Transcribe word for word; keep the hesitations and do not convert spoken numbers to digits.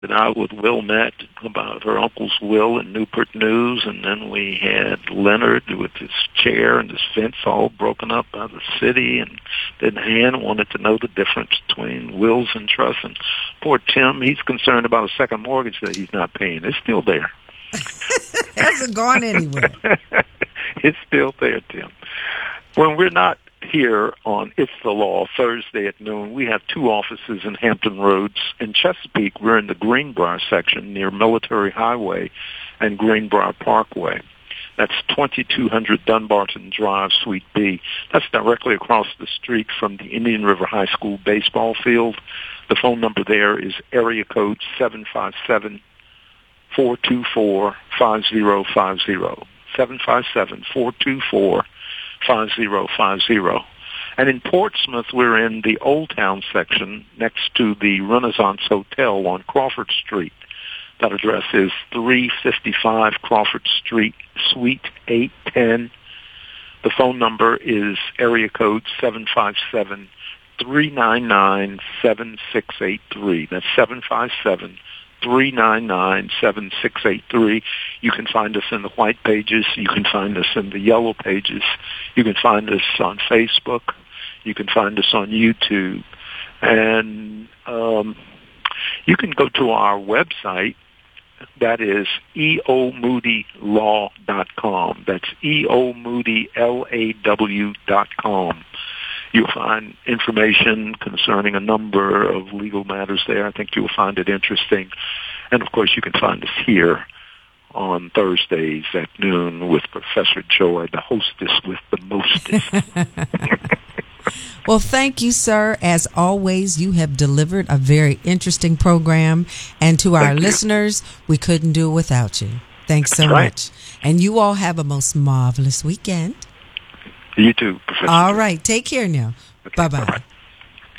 And I with Will met about her uncle's will in Newport News, and then we had Leonard with his chair and his fence all broken up by the city, and then Ann wanted to know the difference between wills and trusts. And poor Tim, he's concerned about a second mortgage that he's not paying. It's still there. Hasn't gone anywhere. It's still there, Tim. When we're not here on It's the Law Thursday at noon, we have two offices in Hampton Roads. In Chesapeake, we're in the Greenbrier section near Military Highway and Greenbrier Parkway. That's twenty-two hundred Dunbarton Drive, Suite B. That's directly across the street from the Indian River High School baseball field. The phone number there is area code seven five seven, four two four, five zero five zero. seven five seven, four two four, five zero five zero. And in Portsmouth, we're in the Old Town section next to the Renaissance Hotel on Crawford Street. That address is three fifty-five Crawford Street, Suite eight ten. The phone number is area code seven five seven, three nine nine, seven six eight three. That's seven five seven, three nine nine, seven six eight three. You can find us in the white pages. You can find us in the yellow pages. You can find us on Facebook. You can find us on YouTube. And um, you can go to our website. That is e o moody law dot com. That's E O Moody L A W dot com. You'll find information concerning a number of legal matters there. I think you'll find it interesting. And, of course, you can find us here on Thursdays at noon with Professor Joy, the hostess with the mostest. Well, thank you, sir. As always, you have delivered a very interesting program. And to our Thank you. listeners, we couldn't do it without you. Thanks so That's right. much. And you all have a most marvelous weekend. You too, Professor. All right. Take care now. Okay, Bye-bye. bye-bye.